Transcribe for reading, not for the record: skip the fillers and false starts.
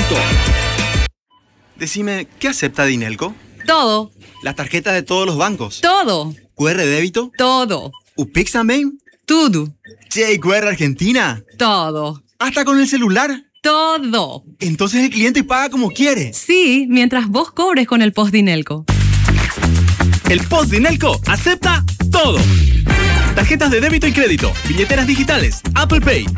crédito. Decime, ¿qué acepta Dinelco? Todo. Las tarjetas de todos los bancos. Todo. ¿QR débito? Todo. ¿UPIX también? Todo. Che, ¿QR Argentina? Todo. ¿Hasta con el celular? Todo. Entonces el cliente paga como quiere. Sí, mientras vos cobres con el Post Dinelco. El Post Dinelco acepta todo. Tarjetas de débito y crédito, billeteras digitales, Apple Pay,